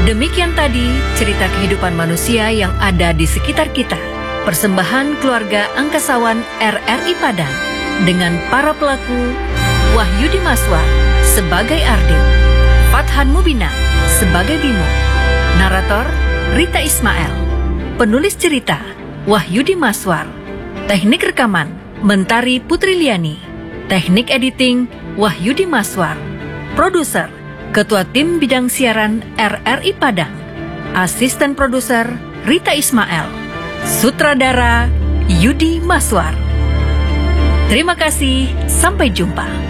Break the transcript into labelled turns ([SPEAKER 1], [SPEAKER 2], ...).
[SPEAKER 1] Demikian tadi cerita kehidupan manusia yang ada di sekitar kita. Persembahan keluarga Angkasawan RRI Padang dengan para pelaku Wahyudi Maswar sebagai Ardi, Fathan Mubina sebagai Bimo, narator Rita Ismail, penulis cerita Wahyudi Maswar, teknik rekaman Mentari Putri Liani, teknik editing Wahyudi Maswar, produser Ketua Tim Bidang Siaran RRI Padang, asisten produser Rita Ismail, sutradara Yudi Maswar. Terima kasih, sampai jumpa.